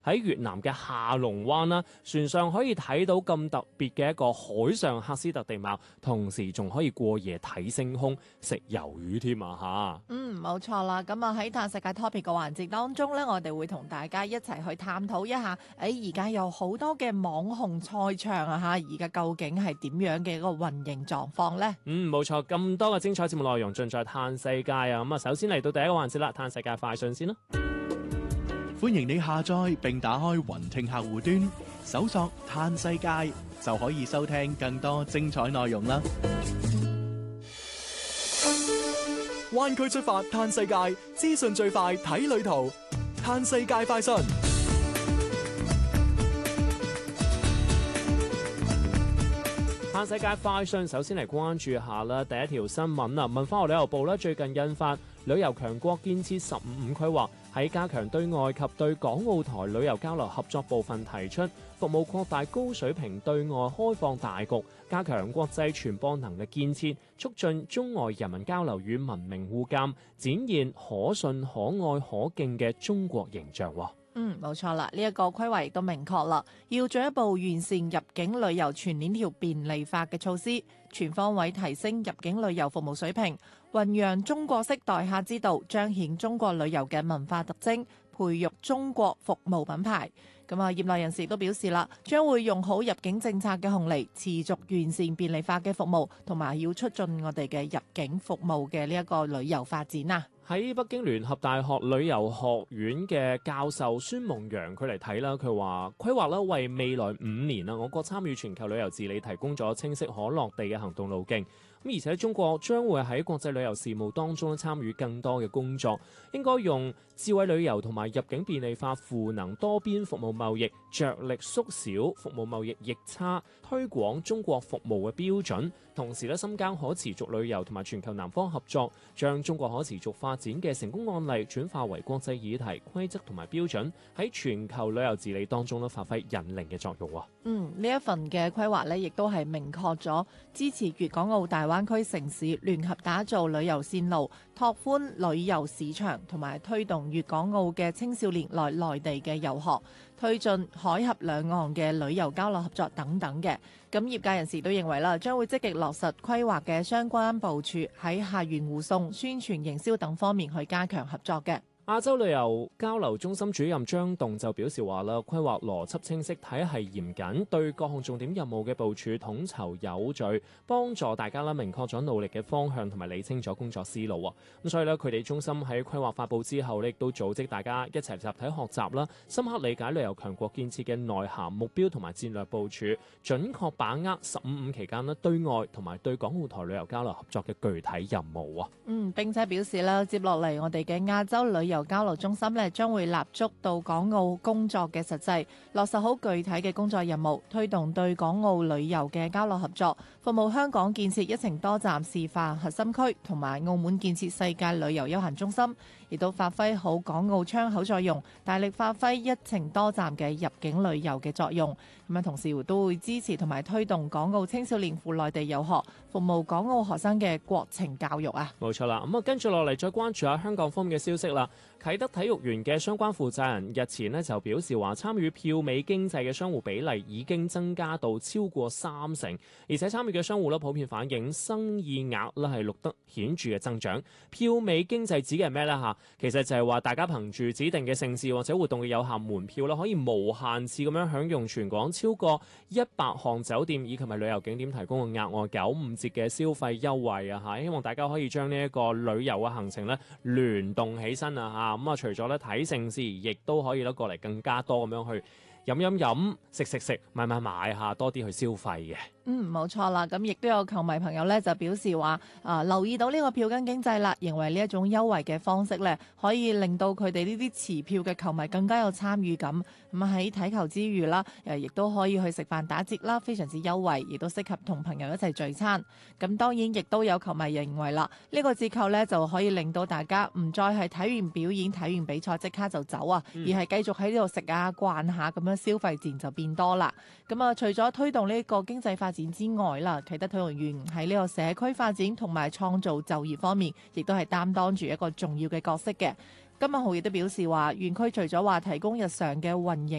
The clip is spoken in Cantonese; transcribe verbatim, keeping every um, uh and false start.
喺越南嘅下龍灣啦，船上可以睇到咁特別嘅一個海上喀斯特地貌，同時仲可以過夜睇星空、食魷魚添啊嚇！ 嗯，冇錯啦。咁啊喺探世界 topic 嘅環節當中呢，我哋會同大家一齊去探討一下，誒而家有好多嘅網紅賽場啊嚇，而家究竟係點樣嘅一個運營狀況呢？ 嗯，冇錯，咁多嘅精彩節目內容盡在探世界啊！咁啊，首先嚟到第一個環節啦，探世界快訊先啦。 歡迎你下載並打開雲聽客戶端，搜索嘆世界就可以收聽更多精彩內容啦。 灣區出發嘆世界，資訊最快睇旅途，嘆世界快訊。 嘆世界快訊，首先嚟關注下啦，第一條新聞啊，文化和旅遊部咧最近印發旅遊強國建設十五五規劃，喺加強對外及對港澳台旅遊交流合作部分提出，服務擴大高水平對外開放大局，加強國際傳播能力建設，促進中外人民交流與文明互鑒，展現可信、可愛、可敬嘅中國形象。 嗯，冇錯啦，呢、這、一個規劃亦都明確啦，要進一步完善入境旅遊全鏈條便利化嘅措施，全方位提升入境旅遊服務水平，弘揚中國式待客之道，彰顯中國旅遊嘅文化特徵，培育中國服務品牌。咁啊，業內人士亦都表示啦，將會用好入境政策嘅紅利，持續完善便利化嘅服務，同埋要促進我哋嘅入境服務嘅呢一個旅遊發展啊！ 喺北京聯合大學旅遊學院嘅教授孫夢陽佢嚟睇啦，佢話規劃啦為未來五年啊，我國參與全球旅遊治理提供咗清晰可落地嘅行動路徑。咁而且中國將會喺國際旅遊事務當中參與更多嘅工作，應該用智慧旅遊同埋入境便利化賦能多邊服務貿易，着力縮小服務貿易逆差，推廣中國服務嘅標準，同時咧深耕可持續旅遊同埋全球南方合作，將中國可持續發展嘅成功案例轉化為國際議題、規則同埋標準，喺全球旅遊治理當中咧發揮引領嘅作用。 嗯，呢一份嘅規劃呢，亦都係明確咗支持粵港澳大灣區城市聯合打造旅遊線路，拓寬旅遊市場，同埋推動粵港澳嘅青少年來內地嘅遊學，推進海峽兩岸嘅旅遊交流合作等等嘅。咁業界人士都認為啦，將會積極落實規劃嘅相關部署，喺客源護送、宣傳營銷等方面去加強合作嘅。 亞洲旅遊交流中心主任張棟就表示話啦，規劃邏輯清晰，體系嚴謹，對各項重點任務嘅部署統籌有序，幫助大家啦明確咗努力嘅方向同埋理清咗工作思路啊！咁所以咧，佢哋中心喺規劃發布之後咧，亦都組織大家一齊集體學習啦，深刻理解旅遊強國建設嘅內涵、目標同埋戰略部署，準確把握十五五期間咧對外同埋對港澳台旅遊交流合作嘅具體任務啊！ 嗯，並且表示啦，接落嚟我哋嘅亞洲旅遊交流中心咧，將會立足到港澳工作嘅實際，落實好具體嘅工作任務，推動對港澳旅遊嘅交流合作，服務香港建設一程多站示範核心區，同埋澳門建設世界旅遊休閒中心，亦都發揮好港澳窗口作用，大力發揮一程多站嘅入境旅遊嘅作用。咁樣同時都會支持同埋推動港澳青少年赴內地遊學，服務港澳學生嘅國情教育啊！ 冇錯啦，咁啊跟住落嚟再關注下香港方面嘅消息啦。啟德體育園嘅相關負責人日前呢就表示話，參與票美經濟嘅商戶比例已經增加到超過三成，而且參與嘅商戶咧普遍反映生意額咧係錄得顯著嘅增長。票美經濟指嘅係咩呢？嚇，其實就係話大家憑住指定嘅盛事或者活動嘅有限門票啦，可以無限次咁樣享用全港超過一百項酒店以及係旅遊景點提供嘅額外九五折嘅消費優惠啊！嚇，希望大家可以將呢一個旅遊嘅行程咧聯動起身啊！嚇，咁啊除咗咧睇盛事，亦都可以咧過嚟更加多咁樣去飲飲飲、食食食、買買買下，多啲去消費嘅。 嗯，冇錯啦，咁亦都有球迷朋友咧就表示話，啊留意到呢個票根經濟啦，認為呢一種優惠嘅方式咧，可以令到佢哋呢啲持票嘅球迷更加有參與感。咁喺睇球之餘啦，誒亦都可以去食飯打折啦，非常之優惠，亦都適合同朋友一齊聚餐。咁當然亦都有球迷認為啦，呢個折扣咧就可以令到大家唔再係睇完表演、睇完比賽即刻就走啊，而係繼續喺呢度食啊、逛下咁樣，消費自然就變多啦。咁啊，除咗推動呢個經濟發展之外啦，啟德體育園喺呢個社區發展同埋創造就業方面，亦都係擔當住一個重要嘅角色嘅。 金文豪亦都表示話，園區除咗話提供日常嘅運營